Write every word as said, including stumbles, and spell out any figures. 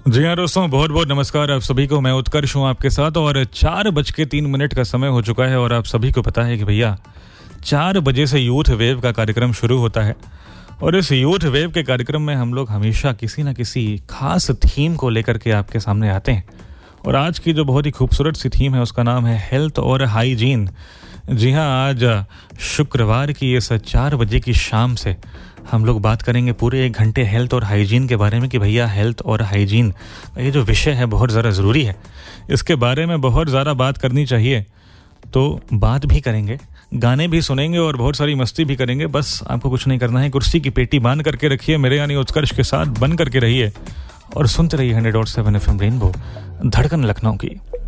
जी हाँ दोस्तों, बहुत बहुत नमस्कार आप सभी को। मैं उत्कर्ष हूँ आपके साथ और चार बज के तीन मिनट का समय हो चुका है और आप सभी को पता है कि भैया चार बजे से यूथ वेव का कार्यक्रम शुरू होता है। और इस यूथ वेव के कार्यक्रम में हम लोग हमेशा किसी न किसी खास थीम को लेकर के आपके सामने आते हैं। और आज की जो बहुत ही खूबसूरत सी थीम है उसका नाम है हेल्थ और हाइजीन। जी हाँ, आज शुक्रवार की इस चार बजे की शाम से हम लोग बात करेंगे पूरे एक घंटे हेल्थ और हाइजीन के बारे में कि भैया हेल्थ और हाइजीन ये जो विषय है बहुत ज़रा ज़रूरी है। इसके बारे में बहुत ज़्यादा बात करनी चाहिए, तो बात भी करेंगे, गाने भी सुनेंगे और बहुत सारी मस्ती भी करेंगे। बस आपको कुछ नहीं करना है, कुर्सी की पेटी बांध करके रखिए, मेरे यानी उत्कर्ष के साथ बन करके रहिए और सुनते रहिए hundred dot seven F M rainbow, धड़कन लखनऊ की।